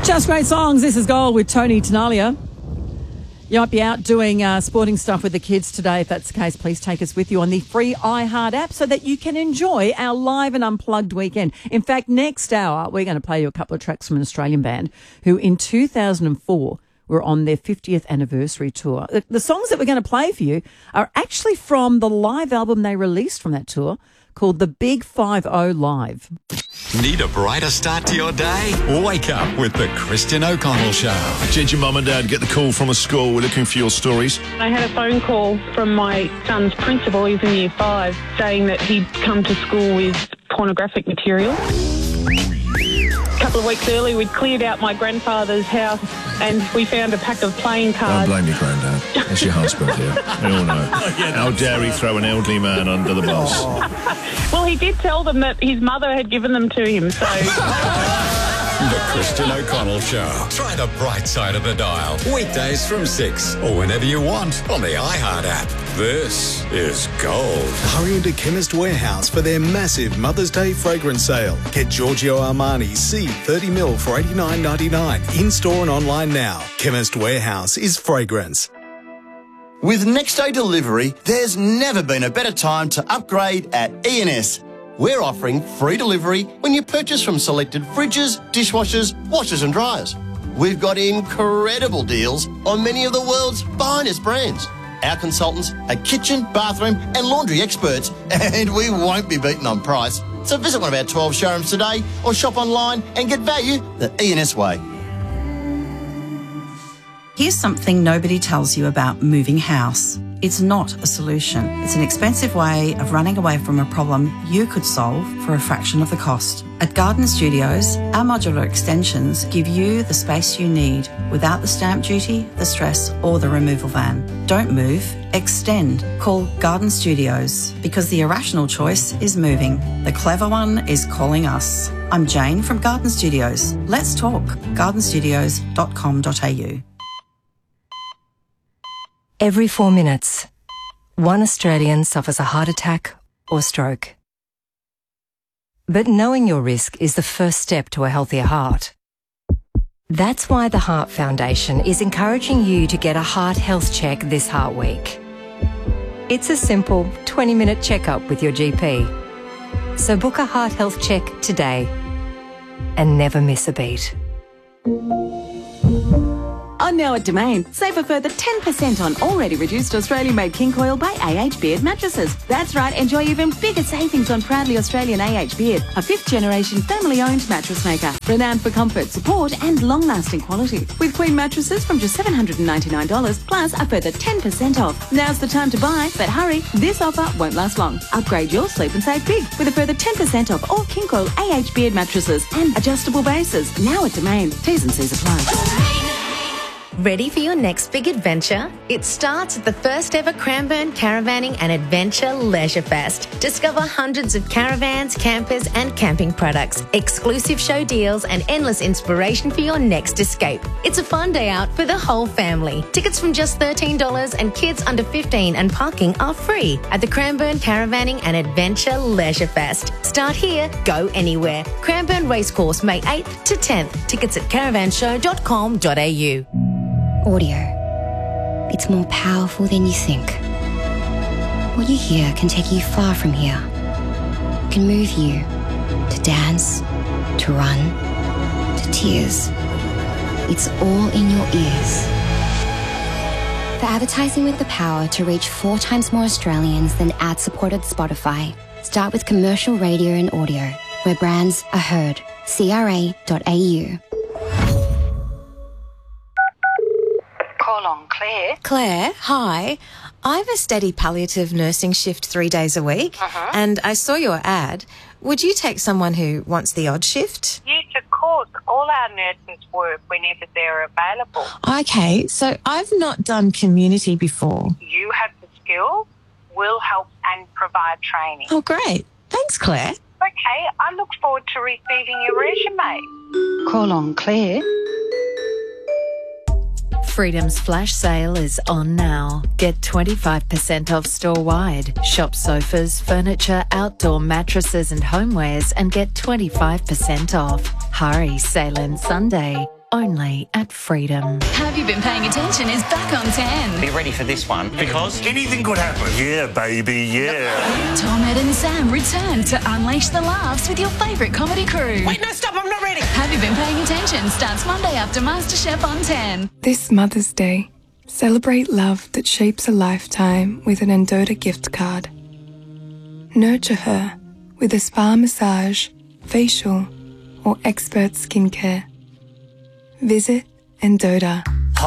Just great songs. This is Gold with Tony Tenalia. You might be out doing sporting stuff with the kids today. If that's the case, please take us with you on the free iHeart app so that you can enjoy our live and unplugged weekend. In fact, next hour, we're going to play you a couple of tracks from an Australian band who in 2004 were on their 50th anniversary tour. The songs that we're going to play for you are actually from the live album they released from that tour called The Big 5-0 Live. Need a brighter start to your day? Wake up with the Christian O'Connell Show. Did your mum and dad get the call from a school? We're looking for your stories. I had a phone call from my son's principal, he's in year 5, saying that he'd come to school with pornographic material. A couple of weeks earlier, we'd cleared out my grandfather's house and we found a pack of playing cards. Don't blame your granddad. That's your husband here. We all know. How dare he throw an elderly man under the bus? Well, he did tell them that his mother had given them to him, so... The Christian O'Connell Show. Try the bright side of the dial. Weekdays from 6 or whenever you want on the iHeart app. This is Gold. Hurry into Chemist Warehouse for their massive Mother's Day fragrance sale. Get Giorgio Armani C 30ml for $89.99. In-store and online now. Chemist Warehouse is fragrance. With next day delivery, there's never been a better time to upgrade at E&S. We're offering free delivery when you purchase from selected fridges, dishwashers, washers and dryers. We've got incredible deals on many of the world's finest brands. Our consultants are kitchen, bathroom and laundry experts, and we won't be beaten on price. So visit one of our 12 showrooms today or shop online and get value the E&S way. Here's something nobody tells you about moving house. It's not a solution. It's an expensive way of running away from a problem you could solve for a fraction of the cost. At Garden Studios, our modular extensions give you the space you need without the stamp duty, the stress or the removal van. Don't move, extend. Call Garden Studios because the irrational choice is moving. The clever one is calling us. I'm Jane from Garden Studios. Let's talk. gardenstudios.com.au. Every 4 minutes, one Australian suffers a heart attack or stroke. But knowing your risk is the first step to a healthier heart. That's why the Heart Foundation is encouraging you to get a heart health check this Heart Week. It's a simple 20-minute checkup with your GP. So book a heart health check today and never miss a beat. On now at Domain, save a further 10% on already reduced Australian-made King Coil by AH Beard mattresses. That's right, enjoy even bigger savings on proudly Australian AH Beard, a 5th-generation family-owned mattress maker, renowned for comfort, support and long-lasting quality. With Queen mattresses from just $799, plus a further 10% off. Now's the time to buy, but hurry, this offer won't last long. Upgrade your sleep and save big with a further 10% off all King Coil AH Beard mattresses and adjustable bases. Now at Domain, T's and C's apply. Ready for your next big adventure? It starts at the first ever Cranbourne Caravanning and Adventure Leisure Fest. Discover hundreds of caravans, campers and camping products, exclusive show deals and endless inspiration for your next escape. It's a fun day out for the whole family. Tickets from just $13 and kids under 15 and parking are free at the Cranbourne Caravanning and Adventure Leisure Fest. Start here, go anywhere. Cranbourne Racecourse, May 8th to 10th. Tickets at caravanshow.com.au. Audio. It's more powerful than you think. What you hear can take you far from here. It can move you to dance, to run, to tears. It's all in your ears. For advertising with the power to reach 4 times more Australians than ad-supported Spotify, start with commercial radio and audio, where brands are heard. CRA.au. Call on Claire. Claire, hi. I have a steady palliative nursing shift 3 days a week, and I saw your ad. Would you take someone who wants the odd shift? Yes, of course. All our nurses work whenever they're available. Okay, so I've not done community before. You have the skills, we'll help and provide training. Oh, great. Thanks, Claire. Okay, I look forward to receiving your resume. Call on Claire. Freedom's flash sale is on now. Get 25% off store-wide. Shop sofas, furniture, outdoor mattresses and homewares and get 25% off. Hurry, sale ends Sunday. only at Freedom. Have You Been Paying Attention is back on 10. Be ready for this one, because anything could happen. Yeah, baby, yeah. Tom, Ed and Sam return to unleash the laughs with your favourite comedy crew. Wait, no, stop, I'm not ready. Have You Been Paying Attention starts Monday after MasterChef on 10. This Mother's Day, celebrate love that shapes a lifetime with an Endota gift card. Nurture her with a spa massage, facial, or expert skincare. Visit Endota.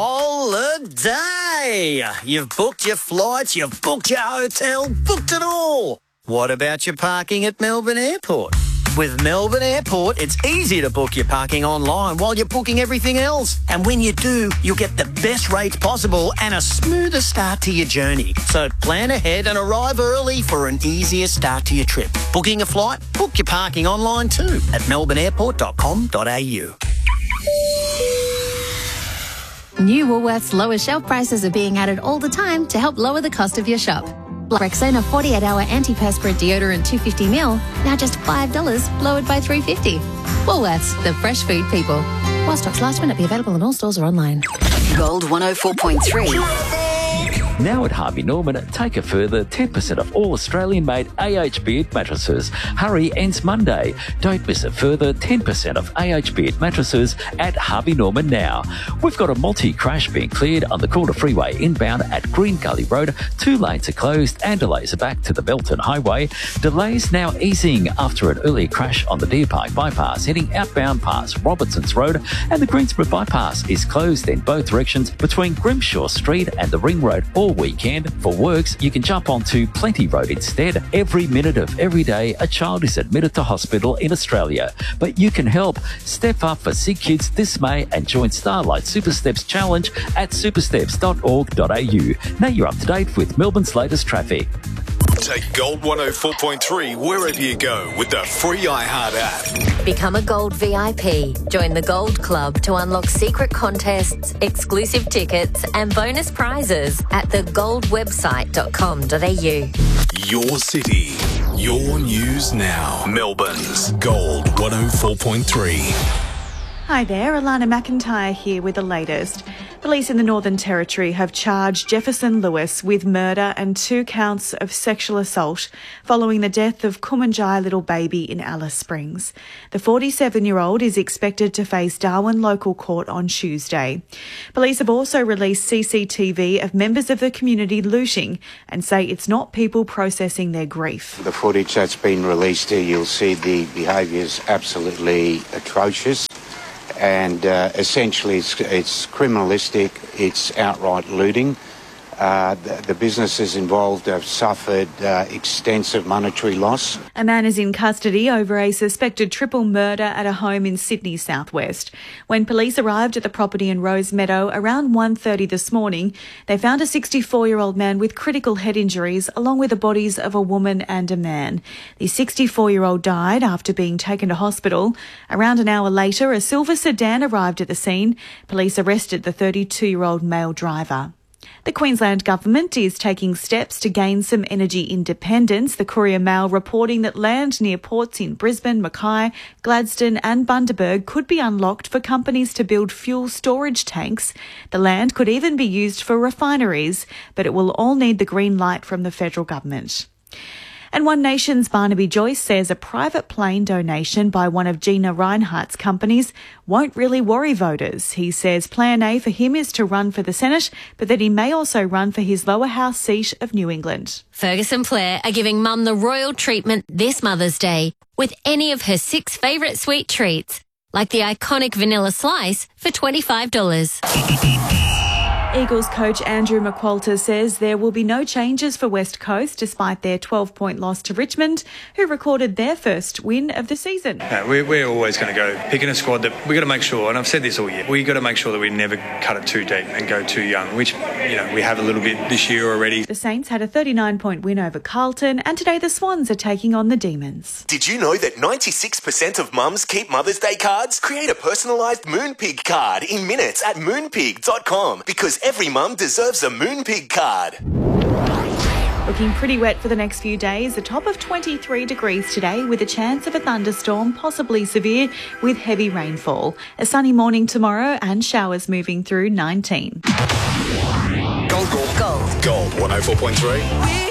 Holiday! You've booked your flights, you've booked your hotel, booked it all. What about your parking at Melbourne Airport? With Melbourne Airport, it's easy to book your parking online while you're booking everything else. And when you do, you'll get the best rates possible and a smoother start to your journey. So plan ahead and arrive early for an easier start to your trip. Booking a flight? Book your parking online too at melbourneairport.com.au. New Woolworths lower shelf prices are being added all the time to help lower the cost of your shop. Rexona 48-hour antiperspirant deodorant 250ml, now just $5, lowered by $3.50. Woolworths, the fresh food people. While stocks last, may not be available in all stores or online. Gold 104.3. Now at Harvey Norman, take a further 10% off all Australian-made AH Beard mattresses. Hurry ends Monday. Don't miss a further 10% off AH Beard mattresses at Harvey Norman now. We've got a multi-crash being cleared on the Calder Freeway inbound at Green Gully Road. 2 lanes are closed and delays are back to the Melton Highway. Delays now easing after an earlier crash on the Deer Park bypass heading outbound past Robertson's Road, and the Greensboro bypass is closed in both directions between Grimshaw Street and the Ring Road all weekend. For works, you can jump onto Plenty Road instead. Every minute of every day, a child is admitted to hospital in Australia. But you can help. Step up for sick kids this May and join Starlight Super Steps Challenge at supersteps.org.au. Now you're up to date with Melbourne's latest traffic. Take Gold 104.3 wherever you go with the free iHeart app. Become a Gold VIP. Join the Gold Club to unlock secret contests, exclusive tickets and bonus prizes at thegoldwebsite.com.au. Your city, your news now. Melbourne's Gold 104.3. Hi there, Alana McIntyre here with the latest. Police in the Northern Territory have charged Jefferson Lewis with murder and 2 counts of sexual assault following the death of Kumanjai little baby in Alice Springs. The 47-year-old is expected to face Darwin Local Court on Tuesday. Police have also released CCTV of members of the community looting and say it's not people processing their grief. The footage that's been released here, you'll see the behaviour is absolutely atrocious. And essentially it's criminalistic, it's outright looting. The businesses involved have suffered extensive monetary loss. A man is in custody over a suspected triple murder at a home in Sydney southwest. When police arrived at the property in Rose Meadow around 1:30 this morning, they found a 64-year-old man with critical head injuries along with the bodies of a woman and a man. The 64-year-old died after being taken to hospital. Around an hour later, a silver sedan arrived at the scene. Police arrested the 32-year-old male driver. The Queensland Government is taking steps to gain some energy independence. The Courier Mail reporting that land near ports in Brisbane, Mackay, Gladstone and Bundaberg could be unlocked for companies to build fuel storage tanks. The land could even be used for refineries, but it will all need the green light from the federal government. And One Nation's Barnaby Joyce says a private plane donation by one of Gina Rinehart's companies won't really worry voters. He says plan A for him is to run for the Senate, but that he may also run for his lower house seat of New England. Fergus and Blair are giving Mum the royal treatment this Mother's Day with any of her 6 favourite sweet treats, like the iconic vanilla slice for $25. Eagles coach Andrew McQualter says there will be no changes for West Coast despite their 12-point loss to Richmond, who recorded their first win of the season. We're always going to go picking a squad that we've got to make sure, and I've said this all year, we've got to make sure that we never cut it too deep and go too young, which, we have a little bit this year already. The Saints had a 39-point win over Carlton, and today the Swans are taking on the Demons. Did you know that 96% of mums keep Mother's Day cards? Create a personalised Moonpig card in minutes at moonpig.com because every mum deserves a Moonpig card. Looking pretty wet for the next few days. A top of 23 degrees today with a chance of a thunderstorm, possibly severe, with heavy rainfall. A sunny morning tomorrow and showers moving through 19. Gold. Gold 104.3.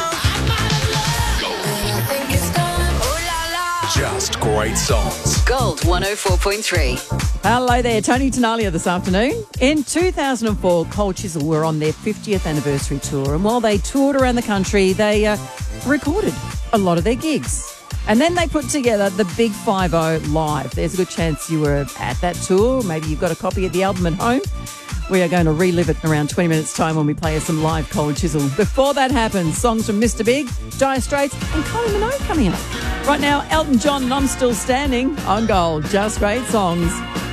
Just great songs. Gold 104.3. Hello there, Tony Tenalia this afternoon. In 2004, Cold Chisel were on their 50th anniversary tour, and while they toured around the country, they recorded a lot of their gigs. And then they put together the Big 5-0 live. There's a good chance you were at that tour. Maybe you've got a copy of the album at home. We are going to relive it in around 20 minutes' time when we play some live Cold Chisel. Before that happens, songs from Mr. Big, Dire Straits and Kylie Minogue coming up. Right now, Elton John and I'm Still Standing on Gold. Just great songs.